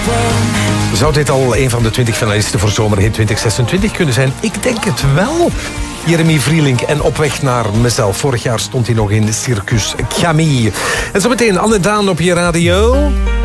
Zou dit al een van de 20 finalisten voor Zomerhit 2026 kunnen zijn? Ik denk het wel. Jeremy Vrielink en Op weg naar mezelf. Vorig jaar stond hij nog in Circus Camille. En zometeen Anne Daan op je radio.